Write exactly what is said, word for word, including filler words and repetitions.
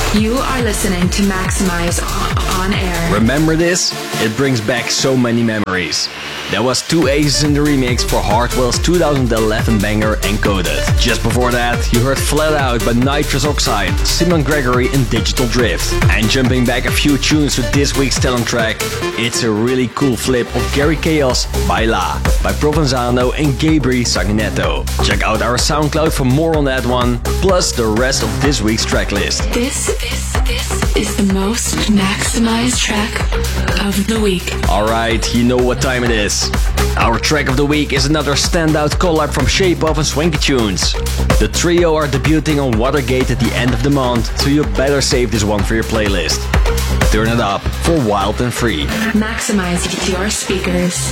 You are listening to Maximize on air. Remember this? It brings back so many memories. That was Two Aces in the remix for Hardwell's two thousand eleven banger Encoded. Just before that, you heard Flat Out by Nitrous Oxide, Simon Gregory and Digital Drift. And jumping back a few tunes to this week's talent track, it's a really cool flip of Gary Chaos Baila by Provenzano and Gabri Sanguinetto. Check out our SoundCloud for more on that one, plus the rest of this week's track list. This, this, this is the most maximized track of the week. Alright, you know what time it is. Our track of the week is another standout collab from Shape Of and Swanky Tunes. The trio are debuting on Watergate at the end of the month, so you better save this one for your playlist. Turn it up for Wild and Free. Maximize your speakers.